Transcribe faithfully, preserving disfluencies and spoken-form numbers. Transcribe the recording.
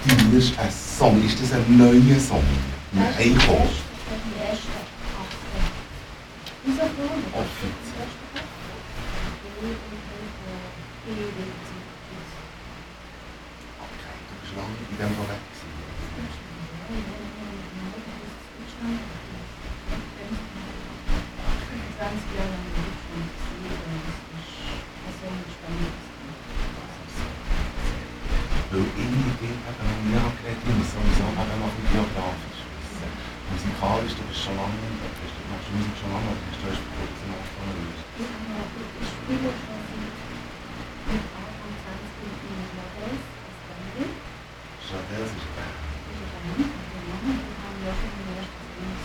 Du hast einen Song. Ist das ein neuer Song? Nein, komm. Offiziell. Okay, du bist lange in dem Fall weg gewesen. zwanzig Jahre lang in Deutschland gesehen und das ist eine so eine spannende Weil irgendwie dort eben noch nie geredet, ich muss sowieso eben noch ein biografisch wissen. Musikalisch, du bist schon lange, du machst Musik schon lange, oder hast du erst vor kurzem angefangen? Ich spiele schon mit Anfang zwanzig in Models als Bändin. Chadels ist eine Band. Das ist eine Band, wir haben ja schon